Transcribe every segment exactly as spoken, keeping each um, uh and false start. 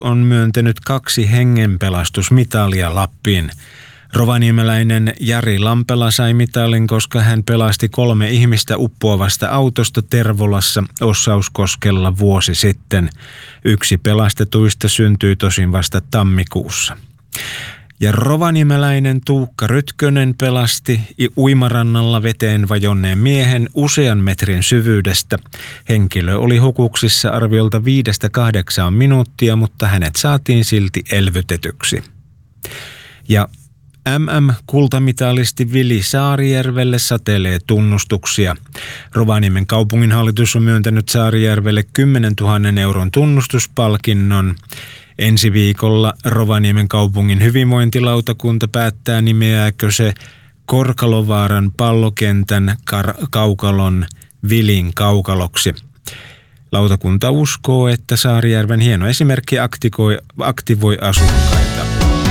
on myöntänyt kaksi hengenpelastusmitalia Lappiin. Rovaniemeläinen Jari Lampela sai mitalin, koska hän pelasti kolme ihmistä uppoavasta autosta Tervolassa Ossauskoskella vuosi sitten. Yksi pelastetuista syntyi tosin vasta tammikuussa. Ja rovaniemeläinen Tuukka Rytkönen pelasti uimarannalla veteen vajonneen miehen usean metrin syvyydestä. Henkilö oli hukuksissa arviolta viidestä kahdeksaan minuuttia, mutta hänet saatiin silti elvytetyksi. Ja M M-kultamitalisti Vili Saarijärvelle satelee tunnustuksia. Rovaniemen kaupunginhallitus on myöntänyt Saarijärvelle kymmenentuhannen euron tunnustuspalkinnon. Ensi viikolla Rovaniemen kaupungin hyvinvointilautakunta päättää, nimeääkö se Korkalovaaran pallokentän kar- kaukalon Vilin kaukaloksi. Lautakunta uskoo, että Saarijärven hieno esimerkki aktivoi, aktivoi asukkaita.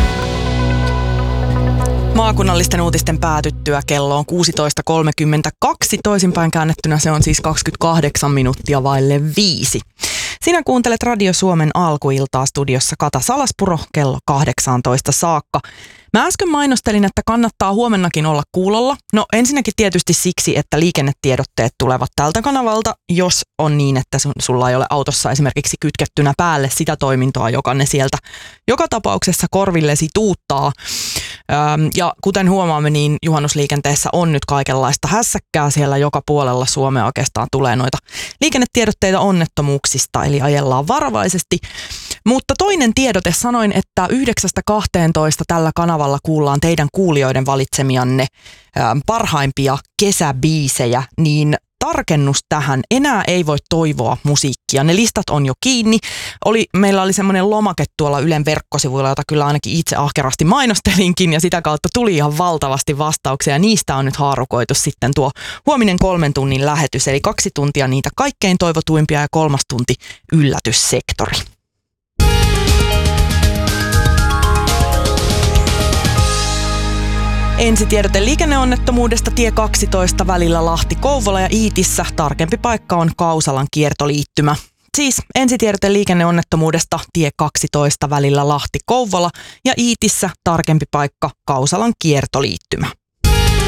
Maakunnallisten uutisten päätyttyä kello on kuusitoista kolmekymmentäkaksi. Toisinpäin käännettynä se on siis kaksikymmentäkahdeksan minuuttia vaille viisi. Sinä kuuntelet Radio Suomen alkuiltaa, studiossa Kata Salaspuro kello kahdeksantoista saakka. Mä äsken mainostelin, että kannattaa huomennakin olla kuulolla. No ensinnäkin tietysti siksi, että liikennetiedotteet tulevat tältä kanavalta, jos on niin, että sulla ei ole autossa esimerkiksi kytkettynä päälle sitä toimintoa, joka ne sieltä joka tapauksessa korvillesi tuuttaa. Ja kuten huomaamme, niin juhannusliikenteessä on nyt kaikenlaista hässäkkää siellä joka puolella Suomea oikeastaan tulee noita liikennetiedotteita onnettomuuksista, eli ajellaan varovaisesti. Mutta toinen tiedote, sanoin, että yhdeksästä kahteentoista tällä kanavalla kuullaan teidän kuulijoiden valitsemianne parhaimpia kesäbiisejä, niin tarkennus tähän. Enää ei voi toivoa musiikkia. Ne listat on jo kiinni. Oli, meillä oli semmoinen lomake tuolla Ylen verkkosivuilla, jota kyllä ainakin itse ahkerasti mainostelinkin, ja sitä kautta tuli ihan valtavasti vastauksia. Niistä on nyt haarukoitu sitten tuo huominen kolmen tunnin lähetys, eli kaksi tuntia niitä kaikkein toivotuimpia ja kolmas tunti yllätyssektori. Ensitiedote liikenneonnettomuudesta tie kaksitoista välillä Lahti-Kouvola ja Iitissä. Tarkempi paikka on Kausalan kiertoliittymä. Siis ensitiedote liikenneonnettomuudesta tie kaksitoista välillä Lahti-Kouvola ja Iitissä. Tarkempi paikka Kausalan kiertoliittymä.